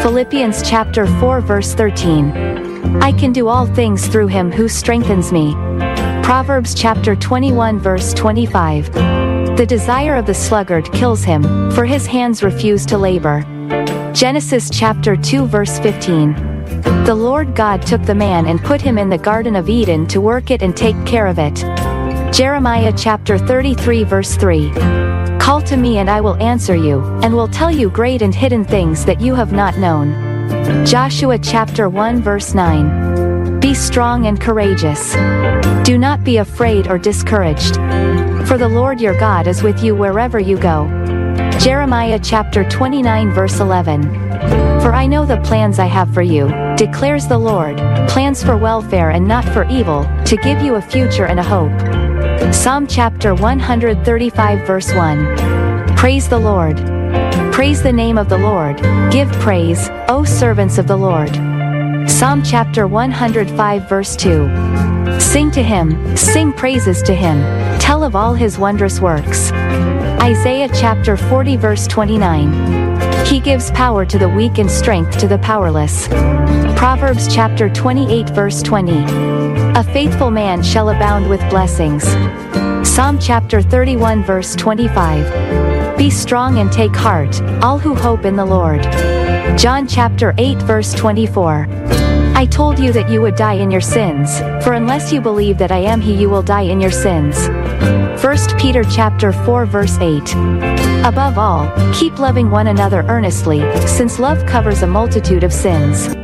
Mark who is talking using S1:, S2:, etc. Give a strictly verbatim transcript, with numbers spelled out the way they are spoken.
S1: Philippians chapter four verse thirteen. I can do all things through him who strengthens me. Proverbs chapter twenty-one verse twenty-five. The desire of the sluggard kills him, for his hands refuse to labor. Genesis chapter two verse fifteen. The Lord God took the man and put him in the Garden of Eden to work it and take care of it. Jeremiah chapter thirty-three verse three. Call to me and I will answer you, and will tell you great and hidden things that you have not known. Joshua chapter one verse nine. Be strong and courageous. Do not be afraid or discouraged. For the Lord your God is with you wherever you go. Jeremiah chapter twenty-nine verse eleven. For I know the plans I have for you, declares the Lord, plans for welfare and not for evil, to give you a future and a hope. Psalm chapter one hundred thirty-five verse one. Praise the Lord. Praise the name of the Lord, give praise, O servants of the Lord. Psalm chapter one hundred five verse two. Sing to him, sing praises to him, tell of all his wondrous works. Isaiah chapter forty verse twenty-nine. He gives power to the weak and strength to the powerless. Proverbs chapter twenty-eight verse twenty. A faithful man shall abound with blessings. Psalm chapter thirty-one verse twenty-five. Be strong and take heart, all who hope in the Lord. John chapter eight verse twenty-four. I told you that you would die in your sins, for unless you believe that I am he you will die in your sins. First Peter chapter four verse eight. Above all, keep loving one another earnestly, since love covers a multitude of sins.